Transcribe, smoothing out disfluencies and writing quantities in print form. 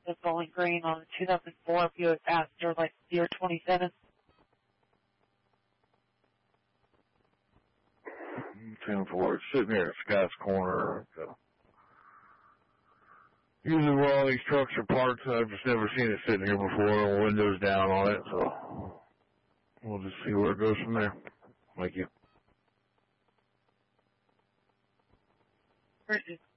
the Bowling Green on the 2004 Buick Astor, like year 27. 10-4. It's sitting here at Scott's Corner. Usually where all these trucks are parked, I've just never seen it sitting here before, windows down on it, so we'll just see where it goes from there. Thank you. Versus